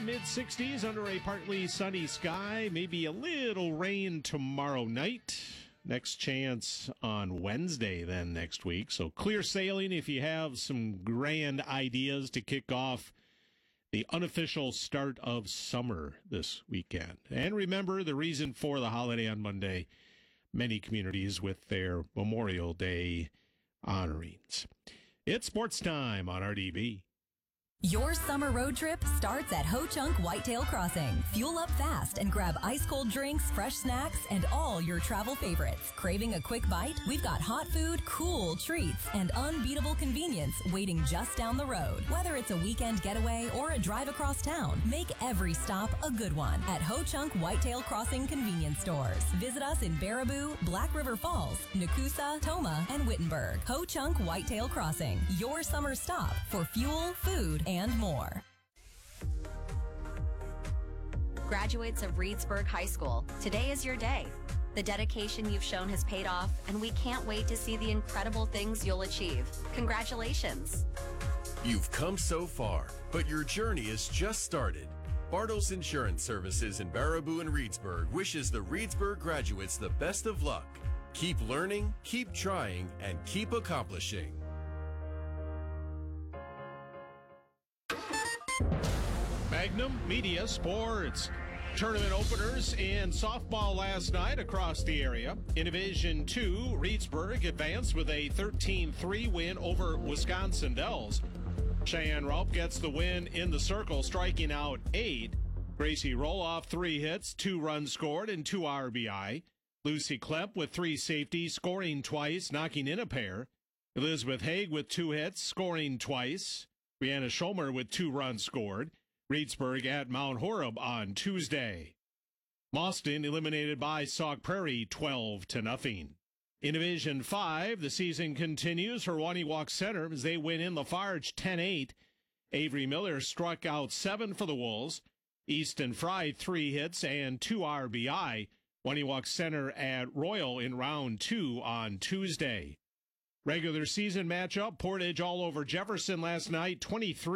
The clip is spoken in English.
mid-60s under a partly sunny sky. Maybe a little rain tomorrow night. Next chance on Wednesday then next week. So clear sailing if you have some grand ideas to kick off the unofficial start of summer this weekend. And remember, the reason for the holiday on Monday, many communities with their Memorial Day honorings. It's sports time on RDB. Your summer road trip starts at Ho Chunk Whitetail Crossing. Fuel up fast and grab ice-cold drinks, fresh snacks, and all your travel favorites. Craving a quick bite? We've got hot food, cool treats, and unbeatable convenience waiting just down the road. Whether it's a weekend getaway or a drive across town, make every stop a good one at Ho Chunk Whitetail Crossing convenience stores. Visit us in Baraboo, Black River Falls, Nakusa, Toma, and Wittenberg. Ho Chunk Whitetail Crossing, your summer stop for fuel, food, and more. Graduates of Reedsburg High School, today is your day. The dedication you've shown has paid off, and we can't wait to see the incredible things you'll achieve. Congratulations. You've come so far, but your journey has just started. Bartles Insurance Services in Baraboo and Reedsburg wishes the Reedsburg graduates the best of luck. Keep learning, keep trying, and keep accomplishing. Magnum Media Sports. Tournament openers in softball last night across the area. In Division 2, Reedsburg advanced with a 13-3 win over Wisconsin Dells. Cheyenne Raup gets the win in the circle, striking out 8. Gracie Roloff, 3 hits, 2 runs scored, and 2 RBI. Lucy Klepp with 3 safeties, scoring twice, knocking in a pair. Elizabeth Haig with 2 hits, scoring twice. Brianna Schomer with 2 runs scored. Reedsburg at Mount Horeb on Tuesday. Mauston eliminated by Sauk Prairie 12-0. In Division 5, the season continues for Waniwak Center as they win in Lafarge 10-8. Avery Miller struck out 7 for the Wolves. Easton Fry 3 hits and 2 RBI. Waniwak Center at Royal in round 2 on Tuesday. Regular season matchup, Portage all over Jefferson last night, 23.